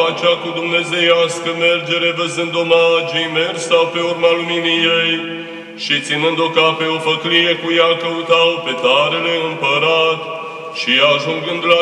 acea cu dumnezeiască mergere, văzând o magii mersa pe urma luminii ei și ținând-o ca pe o făclie, cu ea căutau pe tarele împărat și ajungând la